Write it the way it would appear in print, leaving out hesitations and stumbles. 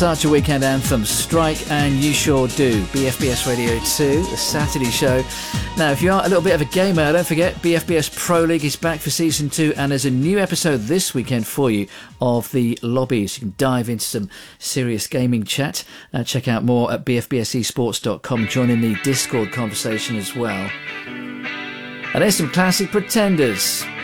Such a weekend anthem. Strike and You Sure Do. BFBS Radio 2, the Saturday show. Now, if you are a little bit of a gamer, don't forget BFBS Pro League is back for Season 2, and there's a new episode this weekend for you of The Lobby, so you can dive into some serious gaming chat. Check out more at bfbsesports.com. Join in the Discord conversation as well. And there's some classic Pretenders.